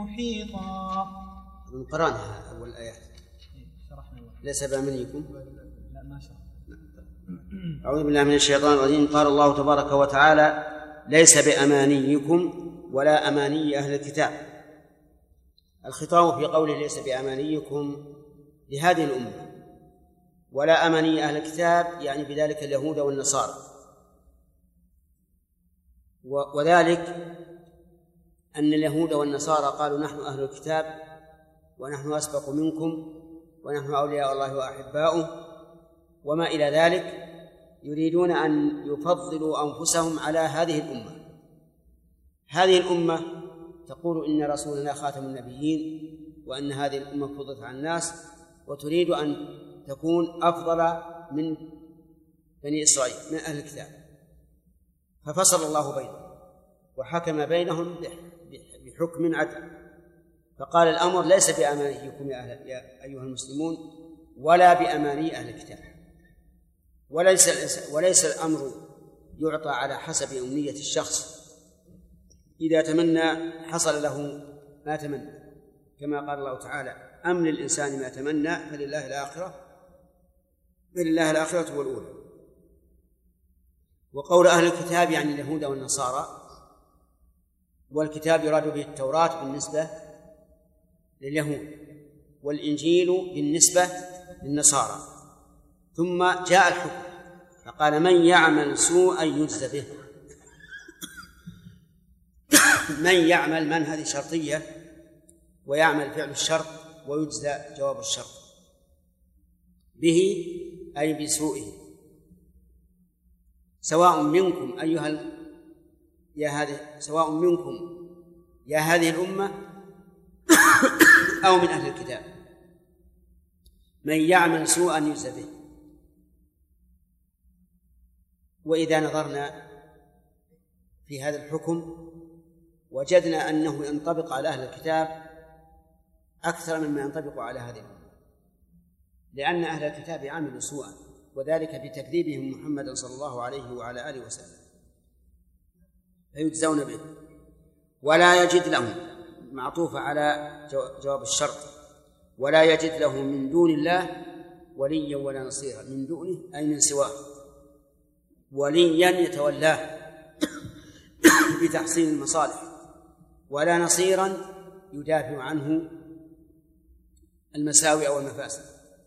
محيطا. قرأناها أول الآيات. ليس بأمانيكم. لا ما شاء الله. أعوذ بالله من الشيطان الرجيم. قال الله تبارك وتعالى: ليس بأمانيكم ولا أماني أهل الكتاب. الخطاب في قوله ليس بأمانيكم لهذه الأمة، ولا أماني أهل الكتاب يعني بذلك اليهود والنصارى، وذلك أن اليهود والنصارى قالوا نحن أهل الكتاب ونحن أسبق منكم ونحن أولياء الله وأحباؤه وما إلى ذلك، يريدون أن يفضلوا أنفسهم على هذه الأمة. هذه الأمة تقول إن رسولنا خاتم النبيين وأن هذه الأمة فضلت على الناس، وتريد أن تكون أفضل من بني إسرائيل من أهل الكتاب، ففصل الله بينهم وحكم بينهم بحكم عدل، فقال الأمر ليس بأمانيكم يا أيها المسلمون ولا بأماني أهل الكتاب، وليس الأمر يعطى على حسب أمنية الشخص، إذا تمنى حصل له ما تمنى، كما قال الله تعالى: أم للإنسان ما تمنى فلله الآخرة والأولى. وقول أهل الكتاب يعني اليهود والنصارى، والكتاب يراد به التوراة بالنسبة لليهود، والإنجيل بالنسبة للنصارى. ثم جاء الحكم فقال: من يعمل سوءا يجزى به. من يعمل، من هذه شرطية، ويعمل فعل الشرط ويجزى جواب الشرط، به أي بسوءه. سواء منكم سواء منكم يا هذه الأمة أو من أهل الكتاب، من يعمل سوءا يجزى به. وإذا نظرنا في هذا الحكم وجدنا أنه ينطبق على أهل الكتاب أكثر مما ينطبق على هذه الأمة، لأن أهل الكتاب عملوا سوءا، وذلك بتكذيبهم محمدا صلى الله عليه وعلى آله وسلم، فيجزون به. ولا يجد لهم، معطوفة على جواب الشرط، ولا يجد له من دون الله وليا ولا نصيرا. من دونه أي من سواه، وليا يتولاه بتحصيل المصالح، ولا نصيرا يدافع عنه المساوئ أو المفاسد.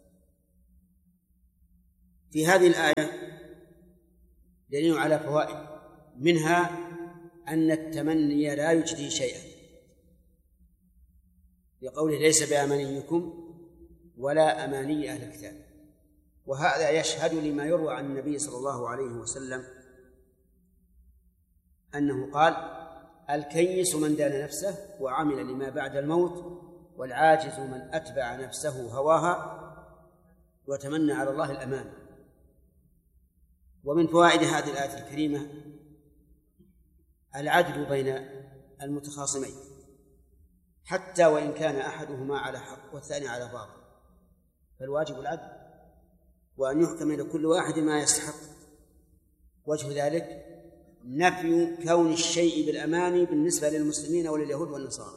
في هذه الآية دليل على فوائد، منها أن التمني لا يجدي شيئا، لقوله ليس بأمانيكم ولا أماني أهل الكتاب. وهذا يشهد لما يروى عن النبي صلى الله عليه وسلم أنه قال: الكيس من دان نفسه وعمل لما بعد الموت، والعاجز من أتبع نفسه هواها وتمنى على الله الأمان. ومن فوائد هذه الآية الكريمة العدل بين المتخاصمين، حتى وإن كان أحدهما على حق والثاني على باطل، فالواجب العدل، وأن يحكم لكل واحد ما يستحق. وجه ذلك نفي كون الشيء بالأمان بالنسبة للمسلمين ولليهود والنصارى،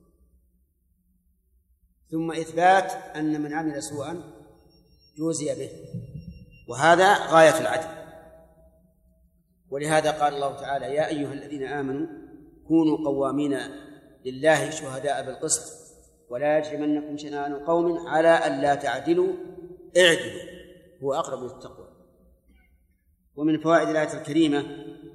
ثم إثبات أن من عمل سوءا جوزي به، وهذا غاية العدل. ولهذا قال الله تعالى: يا أيها الذين آمنوا كونوا قوامين لله شهداء بالقسط ولا يجرمنكم شنآن قوم على أن لا تعدلوا اعدلوا هو أقرب للتقوى. ومن فوائد الآية الكريمة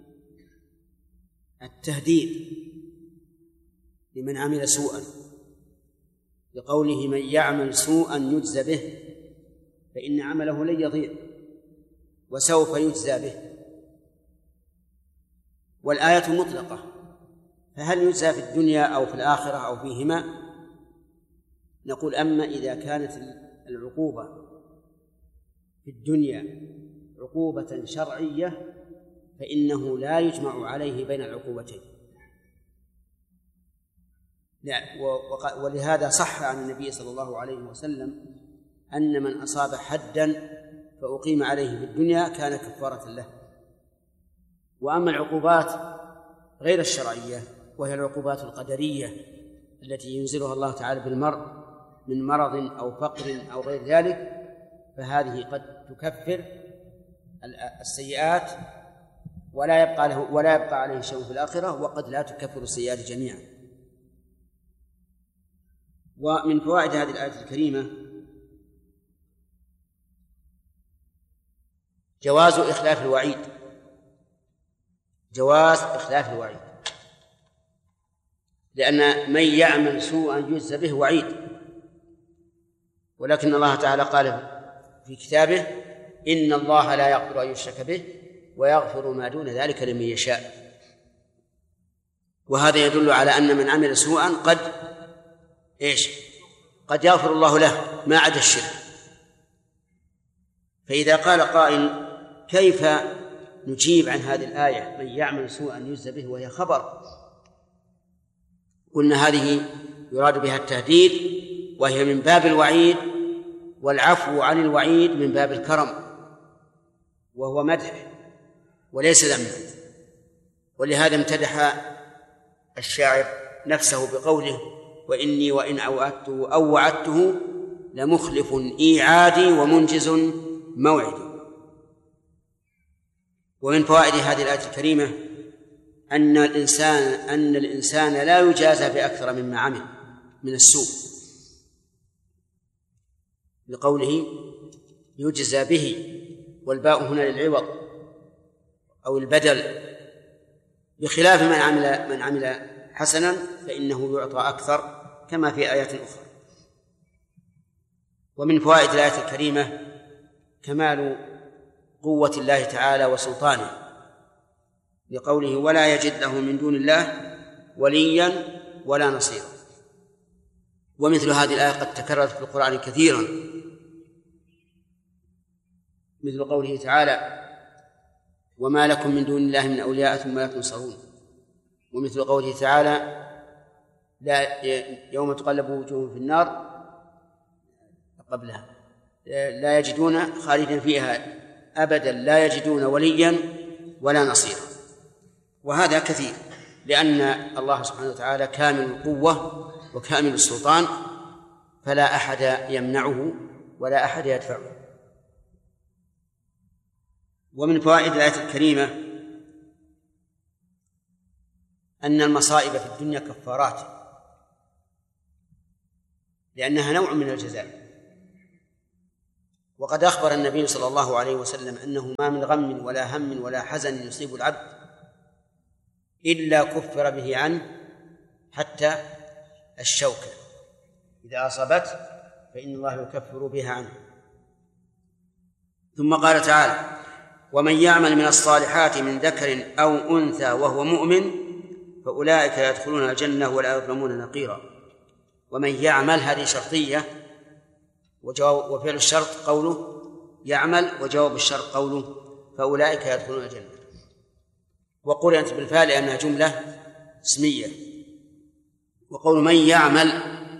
التهديد لمن عمل سوءا، لقوله: من يعمل سوءا يجزى به، فإن عمله لن يضيع وسوف يجزى به. والآية مطلقة، فهل يجزى في الدنيا أو في الآخرة أو فيهما؟ نقول: أما إذا كانت العقوبة في الدنيا عقوبة شرعية فإنه لا يجمع عليه بين العقوبتين. ولهذا صح عن النبي صلى الله عليه وسلم أن من أصاب حدا فأقيم عليه في الدنيا كان كفارة له. وأما العقوبات غير الشرعية وهي العقوبات القدرية التي ينزلها الله تعالى بالمرء من مرض أو فقر أو غير ذلك، فهذه قد تكفر السيئات ولا يبقى عليه شيء في الآخرة، وقد لا تكفر السيئات جميعا. ومن فوائد هذه الآية الكريمة جواز إخلاف الوعيد، لأن من يعمل سوءا يجزى به وعيد، ولكن الله تعالى قال في كتابه: إن الله لا يغفر أن يشرك به ويغفر ما دون ذلك لمن يشاء. وهذا يدل على أن من عمل سوءا قد يغفر الله له ما عدا الشرك. فإذا قال قائل: كيف نجيب عن هذه الآية من يعمل سوءا يجزى به وهي خبر؟ قلنا هذه يراد بها التهديد، وهي من باب الوعيد، والعفو عن الوعيد من باب الكرم، وهو مدح وليس ذما. ولهذا امتدح الشاعر نفسه بقوله: وإني وإن أوعدته أو وعدته لمخلف إيعادي ومنجز موعدي. ومن فوائد هذه الآية الكريمة أن الإنسان لا يجازى بأكثر مما عمل من السوء، لقوله يجزى به، والباء هنا للعوض أو البدل، بخلاف من عمل حسنا فإنه يعطى أكثر، كما في آيات أخرى. ومن فوائد الآية الكريمة كمال قوة الله تعالى وسلطانه، لقوله: ولا يجد له من دون الله وليا ولا نصيرا. ومثل هذه الآية قد تكررت في القرآن كثيرا، مثل قوله تعالى: وما لكم من دون الله من أولياء ثم لا تنصرون. ومثل قوله تعالى: يوم تقلب وجوههم في النار قبلها لا يجدون خالدا فيها أبدا لا يجدون وليا ولا نصيرا. وهذا كثير، لأن الله سبحانه وتعالى كامل القوة وكامل السلطان، فلا أحد يمنعه ولا أحد يدفعه. ومن فوائد الآية الكريمة أن المصائب في الدنيا كفارات، لأنها نوع من الجزاء. وقد أخبر النبي صلى الله عليه وسلم أنه ما من غم ولا هم ولا حزن يصيب العبد إلا كفر به عنه حتى الشوكة إذا أصابته فإن الله يكفر بها عنه. ثم قال تعالى: ومن يعمل من الصالحات من ذكر أو أنثى وهو مؤمن فأولئك يدخلون الجنة ولا يظلمون نقيرا. ومن يعمل هذه شرطية، وفعل الشرط قوله يعمل، وجواب الشرط قوله فأولئك يدخلون الجنة. وقرنت بالفاء لأنها جملة اسمية. وقول من يعمل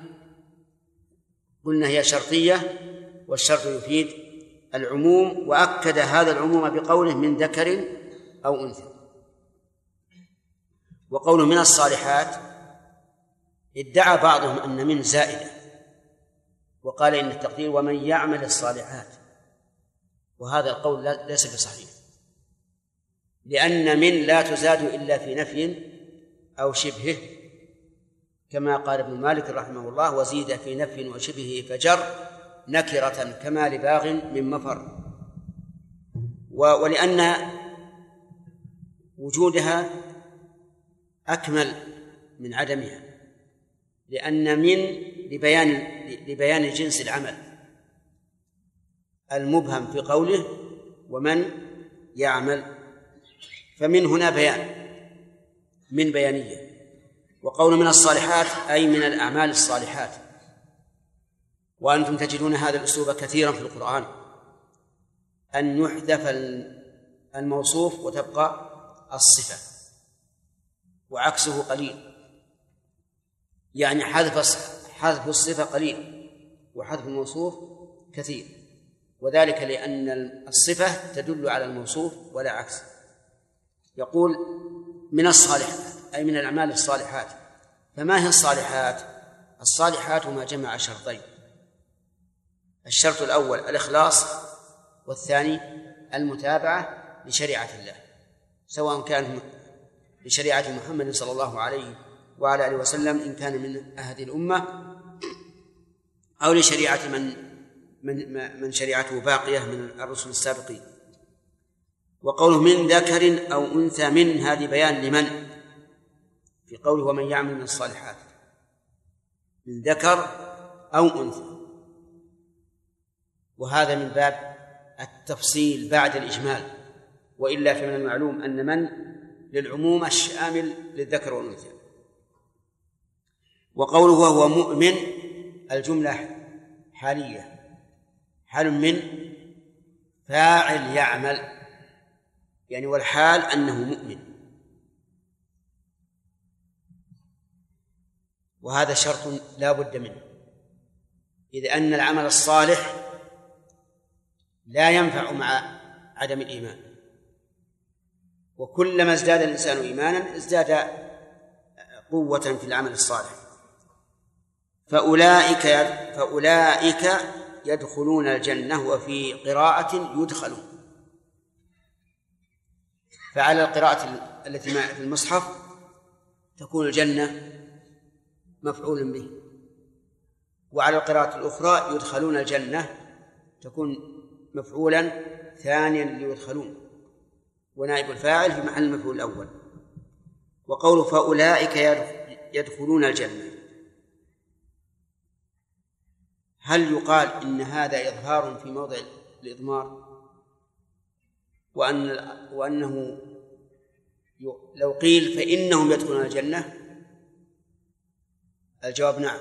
قلنا هي شرطية، والشرط يفيد العموم، وأكد هذا العموم بقوله من ذكر أو أنثى. وقوله من الصالحات ادعى بعضهم أن من زائدة، وقال إن التقدير ومن يعمل الصالحات، وهذا القول ليس بصحيح، لأن من لا تزاد إلا في نفي أو شبهه، كما قال ابن مالك رحمه الله: وزيد في نفي وشبهه فجر نكرة كما لباغ من مفر. ولأن وجودها أكمل من عدمها، لأن من لبيان جنس العمل المبهم في قوله ومن يعمل، فمن هنا بيان من بيانية. وقول من الصالحات أي من الأعمال الصالحات. وأنتم تجدون هذا الأسلوب كثيرا في القرآن، أن يحذف الموصوف وتبقى الصفة، وعكسه قليل، يعني حذف الصفة قليل وحذف الموصوف كثير، وذلك لأن الصفة تدل على الموصوف ولا عكس. يقول من الصالحات أي من الأعمال الصالحات، فما هي الصالحات؟ الصالحات ما جمع شرطين: الشرط الأول الإخلاص، والثاني المتابعة لشريعة الله، سواء كان لشريعة محمد صلى الله عليه وعلى آله وسلم إن كان من هذه الأمة، أو لشريعة من شريعته باقية من الرسل السابقين. وقوله من ذكر أو أنثى، من هذه بيان لمن؟ في قوله ومن يعمل من الصالحات، من ذكر أو أنثى، وهذا من باب التفصيل بعد الإجمال، وإلا فمن المعلوم أن من للعموم الشامل للذكر والأنثى. وقوله وهو مؤمن، الجملة حالية، حال من فاعل يعمل، يعني والحال أنه مؤمن، وهذا شرط لا بد منه، إذ أن العمل الصالح لا ينفع مع عدم الإيمان، وكلما ازداد الإنسان إيمانا ازداد قوة في العمل الصالح. فأولئك يدخلون الجنة، وفي قراءة يدخلون، فعلى القراءة التي في المصحف تكون الجنة مفعول به، وعلى القراءة الأخرى يدخلون الجنة تكون مفعولا ثانيا ليدخلون، ونائب الفاعل في محل المفعول الأول. وقوله فأولئك يدخلون الجنة، هل يقال إن هذا إظهار في موضع الإضمار، وأنه لو قيل فإنهم يدخلون الجنة؟ الجواب نعم،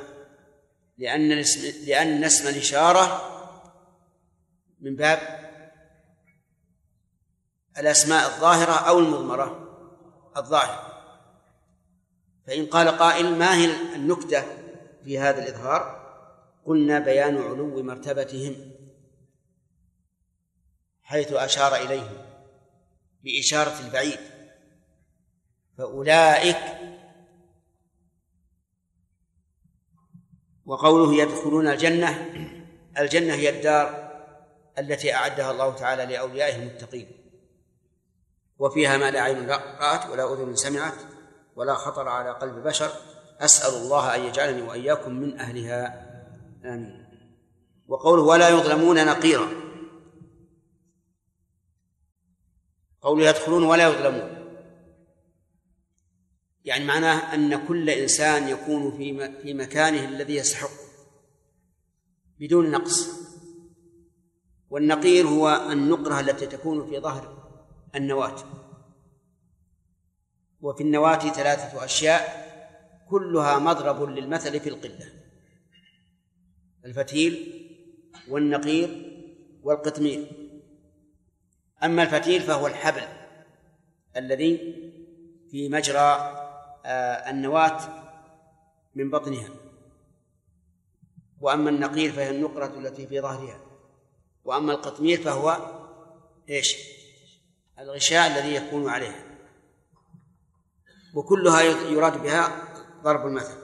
لأن اسم الإشارة من باب الأسماء الظاهرة أو المضمرة الظاهرة. فإن قال قائل ما هي النكتة في هذا الإظهار؟ قلنا بيان علو مرتبتهم، حيث أشار إليهم بإشارة البعيد، فأولئك. وقوله يدخلون الجنة، الجنة هي الدار التي أعدها الله تعالى لأوليائه المتقين، وفيها ما لا عين رأت ولا أذن سمعت ولا خطر على قلب بشر، أسأل الله أن يجعلني وإياكم من أهلها، آمين. وقوله ولا يظلمون نقيرا، قوله يدخلون ولا يظلمون يعني معناه أن كل إنسان يكون في مكانه الذي يستحق بدون نقص. والنقير هو النقرة التي تكون في ظهر النواة، وفي النواة 3 أشياء كلها مضرب للمثل في القلة: الفتيل والنقير والقطمير. أما الفتيل فهو الحبل الذي في مجرى النواة من بطنها، وأما النقير فهي النقرة التي في ظهرها، وأما القطمير فهو الغشاء الذي يكون عليها، وكلها يراد بها ضرب المثل.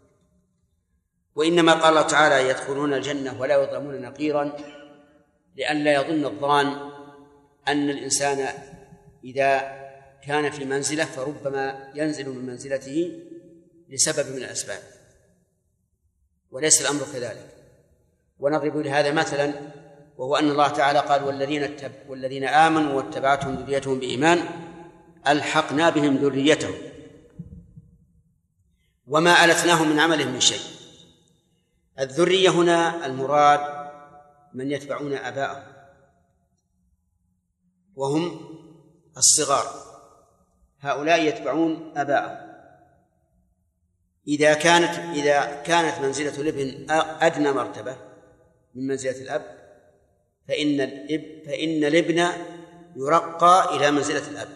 وإنما قال الله تعالى يدخلون الجنة ولا يظلمون نقيرا لئلا يظن الظان أن الإنسان إذا كان في منزلة فربما ينزل من منزلته لسبب من الأسباب، وليس الأمر كذلك. ونضرب لهذا مثلا، وهو أن الله تعالى قال والذين آمنوا واتبعتهم ذريتهم بإيمان ألحقنا بهم ذريتهم وما ألتناهم من عملهم من شيء. الذرية هنا المراد من يتبعون آباءهم وهم الصغار، هؤلاء يتبعون آباءهم. إذا كانت منزلة الابن أدنى مرتبة من منزلة الأب فإن الابن يرقى إلى منزلة الأب،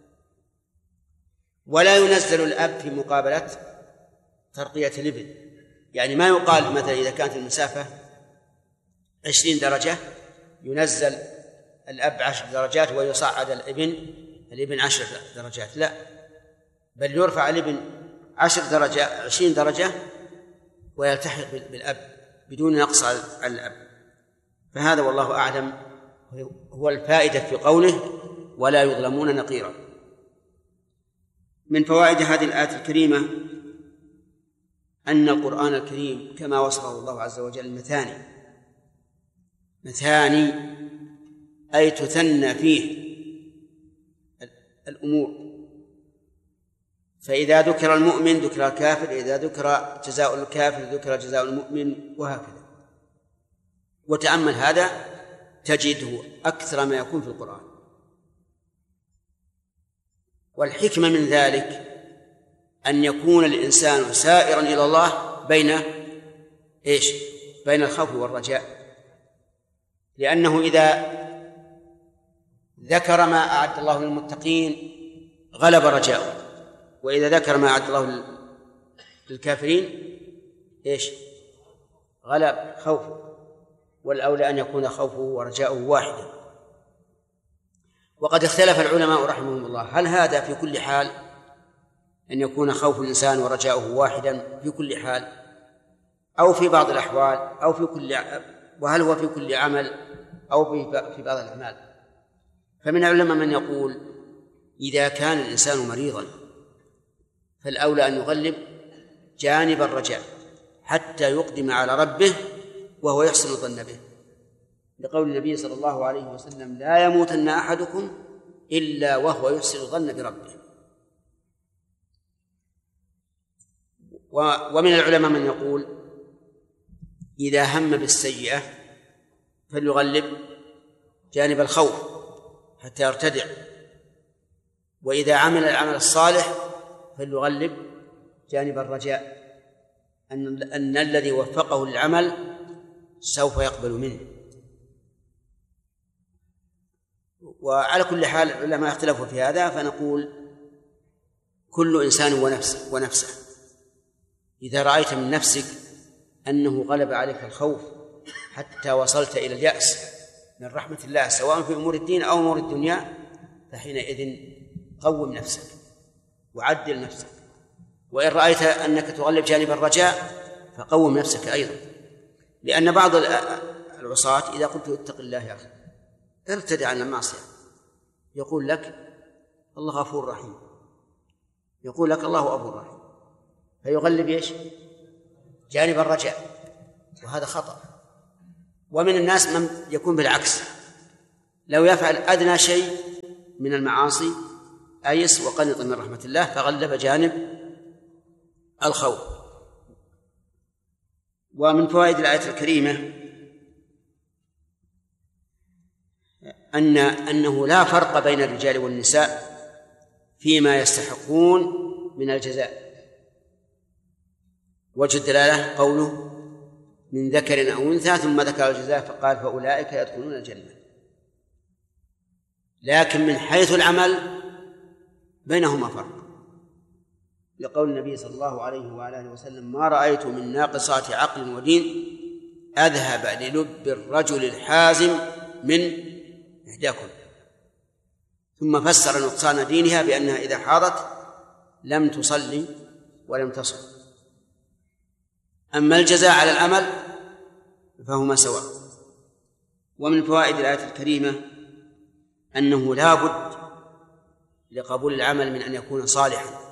ولا ينزل الأب في مقابلة ترقية الابن. يعني ما يقال مثلا إذا كانت المسافة 20 درجة ينزل الأب 10 درجات ويصعد الابن 10 درجات، لا، بل يرفع الابن 10 درجة 20 درجة ويلتحق بالأب بدون نقص على الأب. فهذا والله أعلم هو الفائدة في قوله ولا يظلمون نقيرا. من فوائد هذه الآية الكريمة أن القرآن الكريم كما وصفه الله عز وجل مثاني أي تثنى فيه الأمور، فإذا ذكر المؤمن ذكر الكافر، إذا ذكر جزاء الكافر ذكر جزاء المؤمن، وهكذا. وتأمل هذا تجده أكثر ما يكون في القرآن. والحكمة من ذلك أن يكون الإنسان سائرا إلى الله بين الخوف والرجاء، لأنه إذا ذكر ما أعد الله للمتقين غلب رجاؤه، وإذا ذكر ما أعد الله للكافرين غلب خوفه، والأولى أن يكون خوفه ورجاؤه واحدا. وقد اختلف العلماء رحمهم الله هل هذا في كل حال أن يكون خوف الإنسان ورجاؤه واحدا في كل حال، أو في بعض الأحوال، أو وهل هو في كل عمل أو في بعض الأعمال. فمن العلماء من يقول إذا كان الإنسان مريضا فالأولى أن يغلب جانب الرجاء حتى يقدم على ربه وهو يحسن الظن به، لقول النبي صلى الله عليه وسلم لا يموتن أحدكم إلا وهو يحسن الظن بربه. ومن العلماء من يقول إذا هم بالسيئة فليغلب جانب الخوف حتى يرتدع، وإذا عمل العمل الصالح فليغلب جانب الرجاء أن الذي وفقه للعمل سوف يقبل منه. وعلى كل حال العلماء اختلفوا في هذا، فنقول كل إنسان ونفسه. إذا رأيت من نفسك أنه غلب عليك الخوف حتى وصلت إلى اليأس من رحمة الله سواء في أمور الدين أو أمور الدنيا، فحينئذ قوم نفسك وعدل نفسك. وإن رأيت أنك تغلب جانب الرجاء فقوم نفسك أيضا، لأن بعض العصاة إذا قلت اتق الله يا أخي ارتدع عن المعصية يقول لك الله غفور رحيم، يقول لك الله غفور رحيم، فيغلب جانب الرجاء، وهذا خطأ. ومن الناس من يكون بالعكس، لو يفعل أدنى شيء من المعاصي أيس وقنط من رحمة الله فغلب جانب الخوف. ومن فوائد الآية الكريمة أنه لا فرق بين الرجال والنساء فيما يستحقون من الجزاء. وجه الدلالة قوله من ذكر أو أنثى ثم ذكر الجزاء فقال فأولئك يدخلون الجنة، لكن من حيث العمل بينهما فرق، لقول النبي صلى الله عليه وآله وسلم ما رأيت من ناقصات عقل ودين أذهب للب الرجل الحازم من إحداكم، ثم فسر نقصان دينها بأنها إذا حاضت لم تصلي ولم تصم. أما الجزاء على العمل فهما سواء. ومن فوائد الآية الكريمة أنه لا بد لقبول العمل من أن يكون صالحا،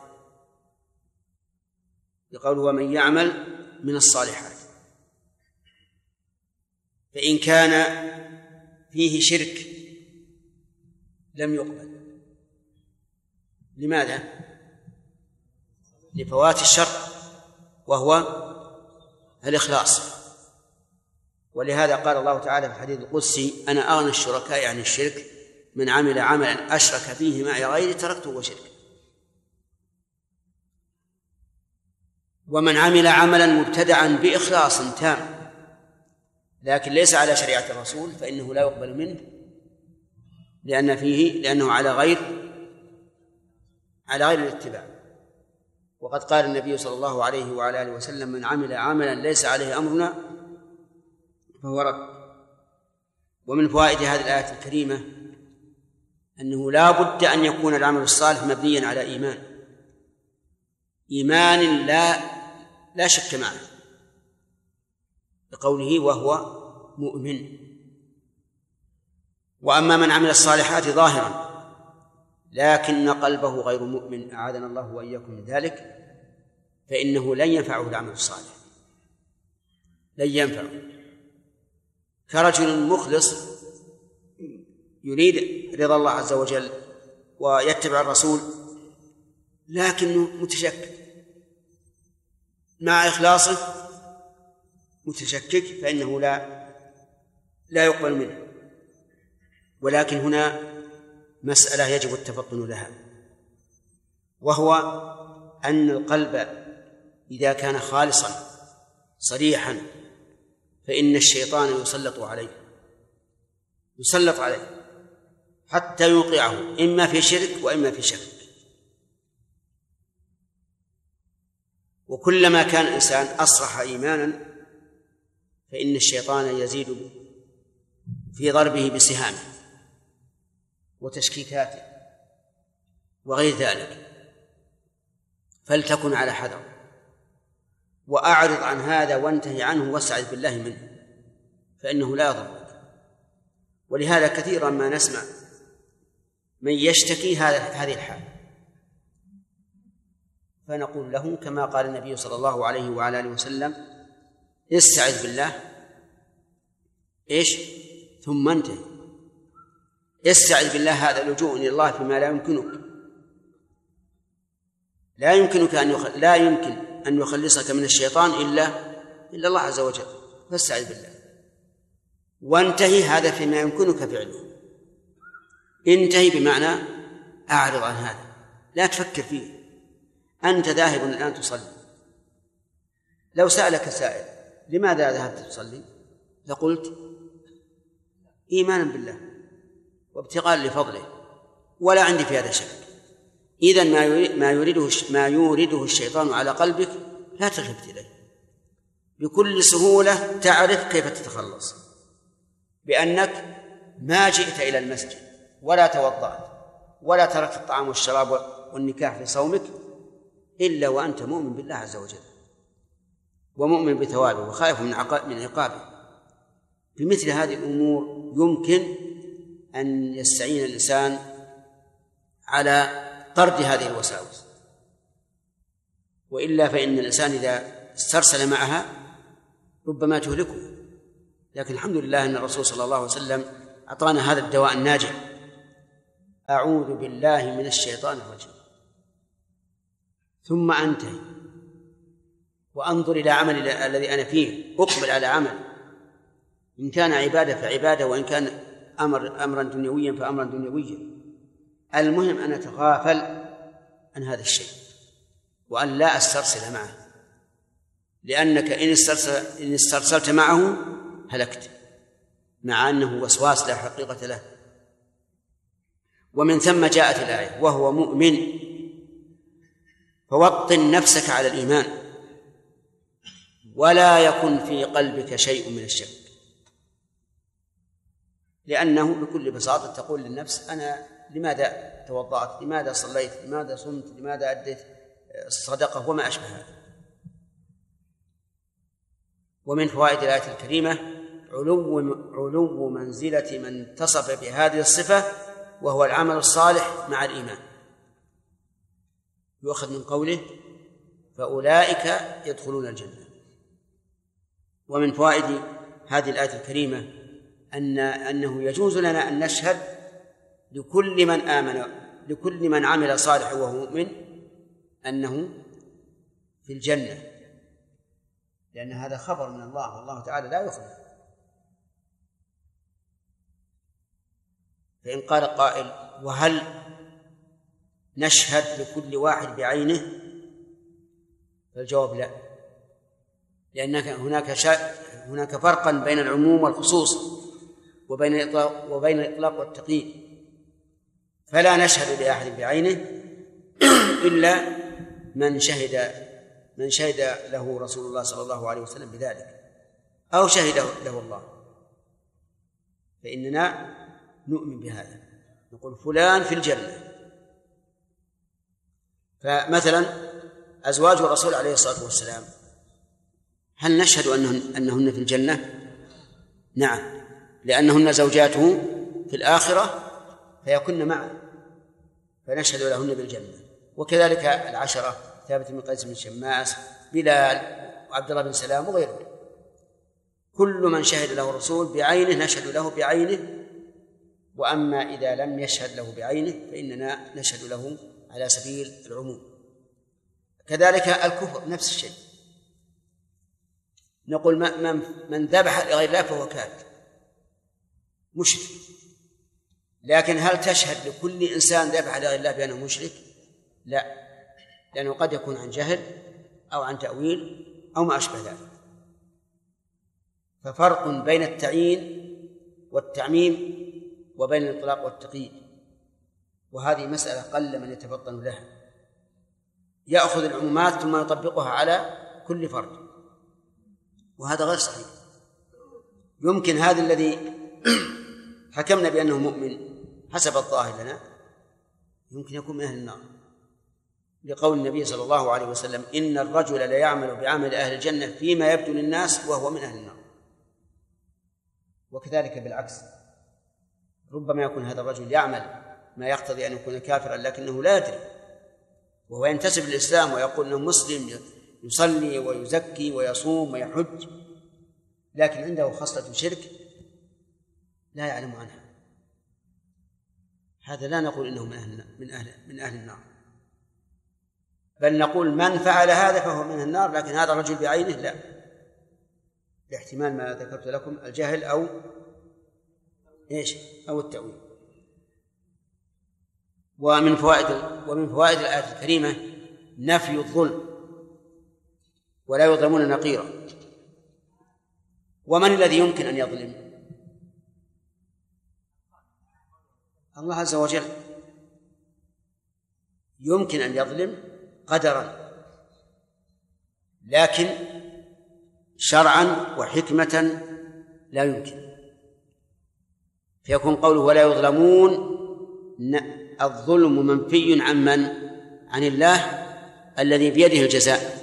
لقوله ومن يعمل من الصالحات، فإن كان فيه شرك لم يقبل. لماذا؟ لفوات الشرط وهو الإخلاص. ولهذا قال الله تعالى في الحديث القدسي أنا أغنى الشركاء عن الشرك من عمل عملا أشرك فيه معي غيري تركته وشركه. ومن عمل عملا مبتدعا بإخلاص تام لكن ليس على شريعة الرسول فإنه لا يقبل منه لأنه على غير الاتباع. وقد قال النبي صلى الله عليه وعلى آله وسلم من عمل عملا ليس عليه أمرنا فهو رد. ومن فوائد هذه الآية الكريمة أنه لا بد أن يكون العمل الصالح مبنيا على إيمان، إيمان لا شك معه، بقوله وهو مؤمن. وأما من عمل الصالحات ظاهرا لكن قلبه غير مؤمن، أعاذنا الله وإياكم من ذلك، فإنه لن ينفعه العمل الصالح، لن ينفعه. كرجل مخلص يريد رضا الله عز وجل ويتبع الرسول لكنه متشكك، مع إخلاصه متشكك، فإنه لا يقبل منه. ولكن هنا مسألة يجب التفطن لها، وهو أن القلب إذا كان خالصا صريحا فإن الشيطان يسلط عليه حتى يوقعه إما في شرك وإما في شك. وكلما كان الإنسان أصرح إيمانا فإن الشيطان يزيد في ضربه بسهامه وتشكيكاته وغير ذلك، فلتكن على حذر وأعرض عن هذا وانتهي عنه واستعذ بالله منه، فإنه لا يضرك. ولهذا كثيرا ما نسمع من يشتكي هذه الحال، فنقول له كما قال النبي صلى الله عليه وعلى آله وسلم: استعذ بالله ثم انتهي. استعذ بالله هذا لجوء إلى الله فيما لا يمكن أن يخلصك من الشيطان إلا الله عز وجل، فاستعذ بالله. وانتهي هذا فيما يمكنك فعله، انتهي بمعنى أعرض عن هذا، لا تفكر فيه. أنت ذاهب الآن تصلي، لو سألك سائل لماذا ذهبت تصلي لقلت إيمانا بالله وابتغاء لفضله ولا عندي في هذا شك. إذن ما يورده الشيطان على قلبك لا تلتفت إليه، بكل سهولة تعرف كيف تتخلص، بأنك ما جئت إلى المسجد ولا توضأت ولا تركت الطعام والشراب والنكاح في صومك إلا وأنت مؤمن بالله عز وجل ومؤمن بثوابه وخائف من عقابه. بمثل هذه الأمور يمكن أن يستعين الإنسان على طرد هذه الوساوس، وإلا فإن الإنسان إذا استرسل معها ربما تهلكه. لكن الحمد لله أن الرسول صلى الله عليه وسلم أعطانا هذا الدواء الناجع: أعوذ بالله من الشيطان الرجيم، ثم أنتهي وأنظر إلى عمل الذي أنا فيه، أقبل على عمل، إن كان عبادة فعبادة، وإن كان أمرا دنيويا فأمرا دنيويا. المهم أن أتغافل عن هذا الشيء وأن لا أسترسل معه، لأنك إن استرسلت معه هلكت، مع أنه وسواس لا حقيقة له. ومن ثم جاءت الآية وهو مؤمن، فوطن نفسك على الإيمان ولا يكن في قلبك شيء من الشك، لأنه بكل بساطة تقول للنفس: أنا لماذا توضأت؟ لماذا صليت؟ لماذا صمت؟ لماذا أديت الصدقة؟ وما أشبه هذا. ومن فوائد الآية الكريمة علو منزلة من اتصف بهذه الصفة، وهو العمل الصالح مع الإيمان. يؤخذ من قوله: فأولئك يدخلون الجنة. ومن فوائد هذه الآية الكريمة أنه يجوز لنا أن نشهد لكل من عمل صالحا وهو مؤمن أنه في الجنة، لأن هذا خبر من الله، والله تعالى لا يخلف. فإن قال قائل: وهل نشهد لكل واحد بعينه؟ فالجواب لا، لأن هناك فرقا بين العموم والخصوص وبين الإطلاق والتقييد. فلا نشهد لأحد بعينه إلا من شهد له رسول الله صلى الله عليه وسلم بذلك أو شهد له الله، فإننا نؤمن بهذا، نقول فلان في الجنة. فمثلا أزواج الرسول عليه الصلاة والسلام هل نشهد أنهن في الجنة؟ نعم، لأنهن زوجاته في الآخرة فيكن معا فنشهد لهن بالجنة. وكذلك العشرة ثابت بن قيس بن شماس، بلال، وعبد الله بن سلام وغيره، كل من شهد له الرسول بعينه نشهد له بعينه. وأما إذا لم يشهد له بعينه فإننا نشهد له على سبيل العموم. كذلك الكفر نفس الشيء، نقول من ذبح لغير الله فهو كافر مشرك، لكن هل تشهد لكل إنسان ذبح لغير الله بأنه مشرك؟ لا، لأنه قد يكون عن جهل أو عن تأويل أو ما أشبه ذلك. ففرق بين التعيين والتعميم وبين الإطلاق والتقييد، وهذه مسألة قل من يتفطن لها، يأخذ العمومات ثم يطبقها على كل فرد، وهذا غير صحيح. يمكن هذا الذي حكمنا بأنه مؤمن حسب الظاهر لنا يمكن يكون من أهل النار، لقول النبي صلى الله عليه وسلم: إن الرجل ليعمل بعمل أهل الجنة فيما يبدو للناس وهو من أهل النار. وكذلك بالعكس، ربما يكون هذا الرجل يعمل ما يقتضي أن يكون كافرا لكنه لا يدري، وهو ينتسب للإسلام ويقول أنه مسلم، يصلي ويزكي ويصوم ويحج، لكن عنده خصلة شرك لا يعلم عنها. هذا لا نقول إنه من أهل النار، بل نقول من فعل هذا فهو من النار، لكن هذا الرجل بعينه لا، لاحتمال ما ذكرت لكم الجهل أو التأويل. ومن فوائد الآية الكريمة نفي الظلم، ولا يظلمون نقيرا. ومن الذي يمكن أن يظلم؟ الله عز وجل يمكن أن يظلم قدرا، لكن شرعا وحكمة لا يمكن. فيكون قوله ولا يظلمون الظلم منفي عن الله الذي بيده الجزاء.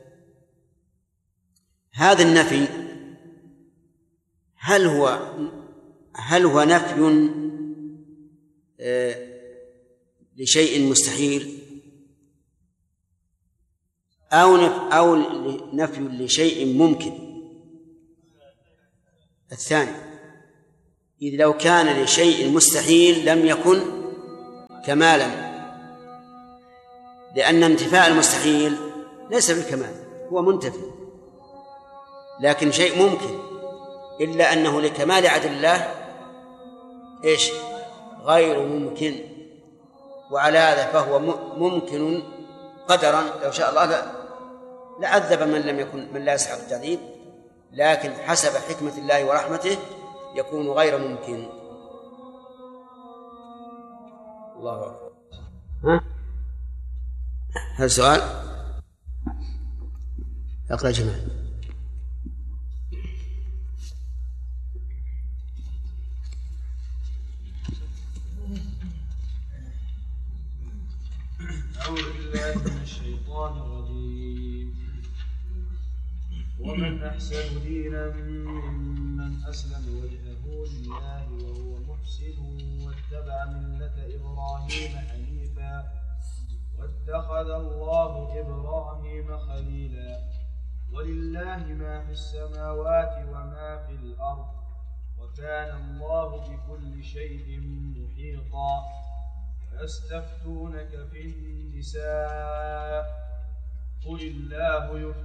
هذا النفي هل هو نفي لشيء مستحيل أو نفي لشيء ممكن؟ الثاني، إذ لو كان لشيء مستحيل لم يكن كمالا، لأن انتفاء المستحيل ليس بالكمال، هو منتفي. لكن شيء ممكن، إلا أنه لكمال عدل الله غير ممكن، وعلى هذا فهو ممكن قدرا. لو شاء الله لعذب من لا يستحق التعذيب، لكن حسب حكمة الله ورحمته يكون غير ممكن. الله أكبر. هل سؤال؟ اقرأ جماعة. أعوذ بالله من الشيطان الرجيم. ومن أحسن دينا ممن أسلم وجهه لله وهو محسن واتبع ملة إبراهيم حنيفا واتخذ الله إبراهيم خليلا. ولله ما في السماوات وما في الأرض وكان الله بكل شيء محيطا. ويستفتونك في النساء قل الله